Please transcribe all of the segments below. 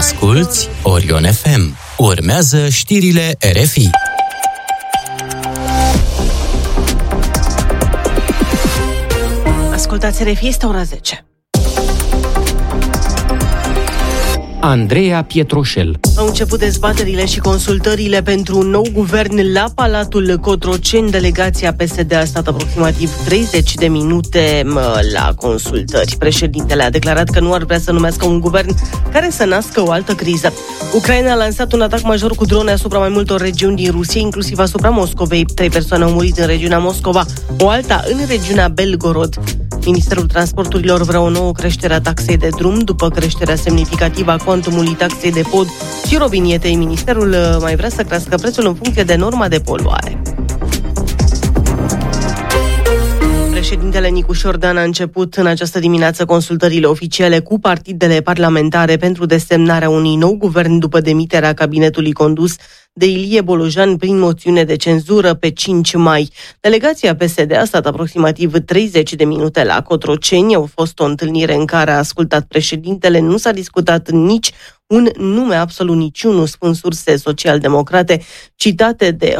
Asculți Orion FM. Urmează știrile RFI. Ascultați RFI, este ora 10. Andreea Pietroșel. Au început dezbaterile și consultările pentru un nou guvern la Palatul Cotroceni. Delegația PSD a stat aproximativ 30 de minute la consultări. Președintele a declarat că nu ar vrea să numească un guvern care să nască o altă criză. Ucraina a lansat un atac major cu drone asupra mai multor regiuni din Rusia, inclusiv asupra Moscovei. 3 persoane au murit în regiunea Moscova, o alta în regiunea Belgorod. Ministerul Transporturilor vrea o nouă creștere a taxei de drum după creșterea semnificativă a cuantumului taxei de pod și robinietei. Ministerul mai vrea să crească prețul în funcție de norma de poluare. Președintele Nicu Șordan a început în această dimineață consultările oficiale cu partidele parlamentare pentru desemnarea unui nou guvern după demiterea cabinetului condus de Ilie Bolojan prin moțiune de cenzură pe 5 mai. Delegația PSD a stat aproximativ 30 de minute la Cotroceni. A fost o întâlnire în care a ascultat președintele. Nu s-a discutat nici un nume, absolut niciunul, spun surse social-democrate citate de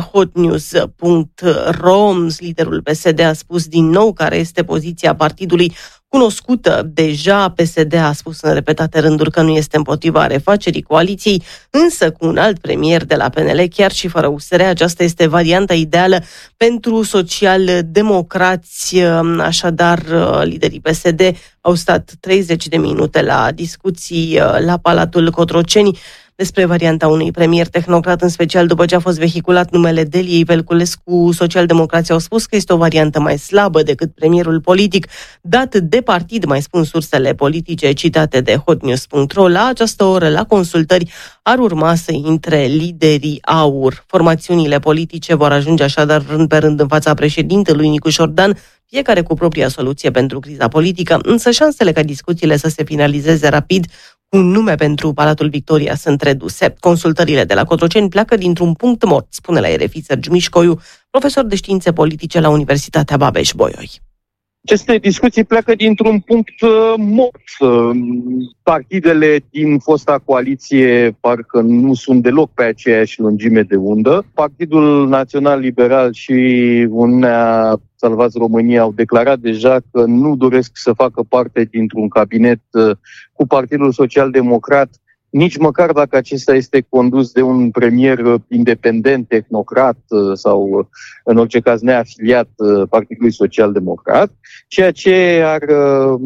hotnews.ro. Liderul PSD a spus din nou care este poziția partidului cunoscută deja. PSD a spus în repetate rânduri că nu este împotriva refacerii coaliției, însă cu un alt premier de la PNL, chiar și fără USR. Aceasta este varianta ideală pentru social-democrați. Așadar, liderii PSD au stat 30 de minute la discuții la Palatul Cotroceni despre varianta unui premier tehnocrat, în special după ce a fost vehiculat numele Deliei Velculescu. Socialdemocrații au spus că este o variantă mai slabă decât premierul politic dat de partid, mai spun sursele politice citate de hotnews.ro. La această oră, la consultări, ar urma să intre liderii AUR. Formațiunile politice vor ajunge așadar rând pe rând în fața președintelui Nicu Șordan, fiecare cu propria soluție pentru criza politică, însă șansele ca discuțiile să se finalizeze rapid cu un nume pentru Palatul Victoria sunt reduse. Consultările de la Cotroceni pleacă dintr-un punct mort, spune la RFI Sergiu Mișcoiu, profesor de științe politice la Universitatea Babeș-Bolyai. Aceste discuții pleacă dintr-un punct mort. Partidele din fosta coaliție parcă nu sunt deloc pe aceeași lungime de undă. Partidul Național Liberal și Uniunea Salvați România au declarat deja că nu doresc să facă parte dintr-un cabinet cu Partidul Social Democrat, nici măcar dacă acesta este condus de un premier independent, tehnocrat sau, în orice caz, neafiliat Partidului Social Democrat, ceea ce ar